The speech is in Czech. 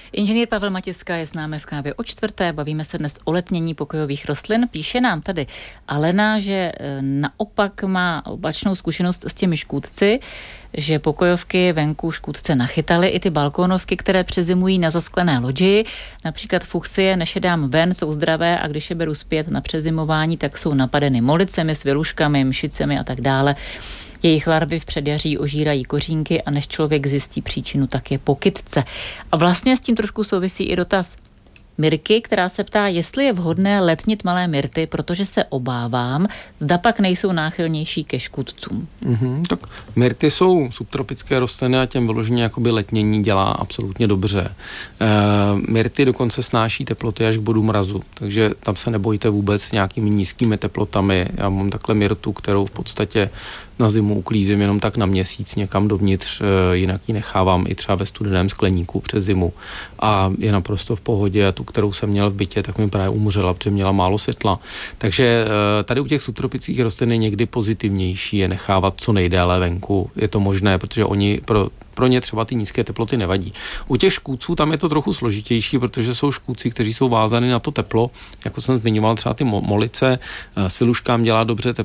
Inženýr Pavel Matiska je s námi v Kávě o čtvrté. Bavíme se dnes o letnění pokojových rostlin. Píše nám tady Alena, že naopak má opačnou zkušenost s těmi škůdci, že pokojovky venku škůdce nachytaly, i ty balkónovky, které přezimují na zasklené loďi. Například fuchsie, než je dám ven, jsou zdravé a když je beru zpět na přezimování, tak jsou napadeny molicemi, sviluškami, mšicemi a tak dále. Jejich larvy v předjaří ožírají kořínky a než člověk zjistí příčinu, tak je po kytce. A vlastně s tím trošku souvisí i dotaz Mirky, která se ptá, jestli je vhodné letnit malé myrty, protože se obávám, zda pak nejsou náchylnější ke škůdcům. Tak myrty jsou subtropické rostliny a těm vyloženě jakoby letnění dělá absolutně dobře. Myrty dokonce snáší teploty až k bodu mrazu, takže tam se nebojte vůbec nějakými nízkými teplotami. Já mám takhle myrtu, kterou v podstatě na zimu uklízím jenom tak na měsíc někam dovnitř, jinak ji nechávám i třeba ve studeném skleníku přes zimu a je naprosto v pohodě. A tu, kterou jsem měl v bytě, tak mi právě umřela, protože měla málo světla. Takže tady u těch subtropických rostlin je někdy pozitivnější je nechávat co nejdéle venku. Je to možné, protože oni pro ně třeba ty nízké teploty nevadí. U těch škůdců tam je to trochu složitější, protože jsou škůdci, kteří jsou vázány na to teplo, jako jsem zmiňoval třeba ty molice, sviluškám dělá dobře